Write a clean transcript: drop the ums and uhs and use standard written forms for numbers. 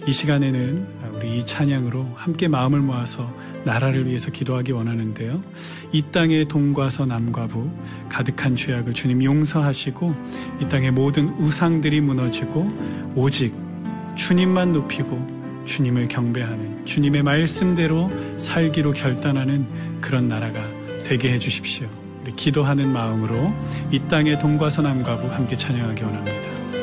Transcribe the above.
이 시간에는 우리 이 찬양으로 함께 마음을 모아서 나라를 위해서 기도하기 원하는데요. 이 땅의 동과서 남과 북 가득한 죄악을 주님 용서하시고 이 땅의 모든 우상들이 무너지고 오직 주님만 높이고 주님을 경배하는 주님의 말씀대로 살기로 결단하는 그런 나라가 되게 해주십시오. 우리 기도하는 마음으로 이 땅의 동과서 남과 북 함께 찬양하기 원합니다.